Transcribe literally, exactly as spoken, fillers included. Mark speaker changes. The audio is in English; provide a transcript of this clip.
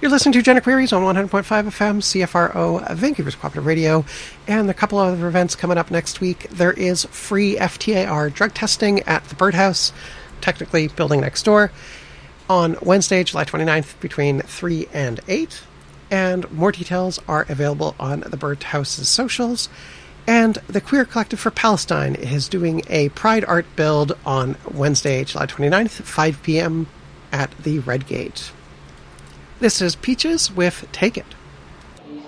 Speaker 1: You're listening to Gender Queries on one hundred point five F M, C F R O, Vancouver's Cooperative Radio, and a couple of other events coming up next week. There is free F T A R drug testing at the Birdhouse, technically building next door, on Wednesday, July twenty-ninth, between three and eight. And more details are available on the Birdhouse's socials. And the Queer Collective for Palestine is doing a Pride Art build on Wednesday, July twenty-ninth, five p.m. at the Red Gate. This is Peaches with Take It.